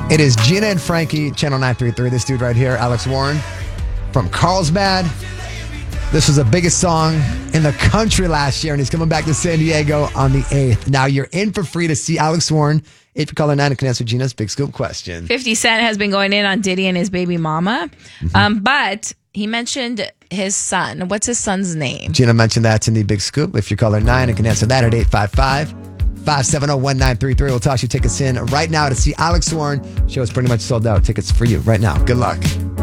It is Gina and Frankie, Channel 933. This dude right here, Alex Warren from Carlsbad. This was the biggest song in the country last year, and he's coming back to San Diego on the 8th. Now you're in for free to see Alex Warren if you caller 9 and can answer Gina's Big Scoop question. 50 Cent has been going in on Diddy and his baby mama, but he mentioned his son. What's his son's name? Gina mentioned that in the Big Scoop. If you caller 9 and can answer that at 855-570-1933. We'll toss you tickets in right now to see Alex Warren. Show is pretty much sold out. Tickets for you right now. Good luck.